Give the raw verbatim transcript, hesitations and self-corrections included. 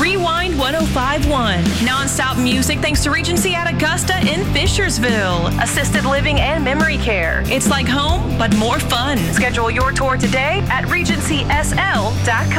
Rewind one oh five point one. Non-stop music thanks to Regency at Augusta in Fishersville. Assisted living and memory care. It's like home, but more fun. Schedule your tour today at regency s l dot com.